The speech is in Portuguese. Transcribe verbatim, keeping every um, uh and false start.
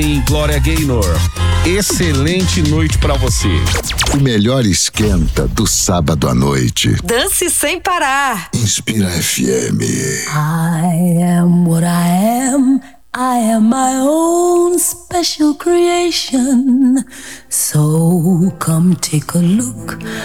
em Glória Gaynor. Excelente noite pra você. O melhor esquenta do sábado à noite. Dance sem parar. Inspira F M. I am what I am. I am my own special creation. So come take a look